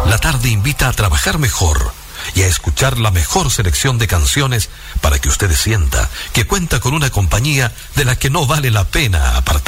La tarde invita a trabajar mejor y a escuchar la mejor selección de canciones para que usted sienta que cuenta con una compañía de la que no vale la pena apartarse.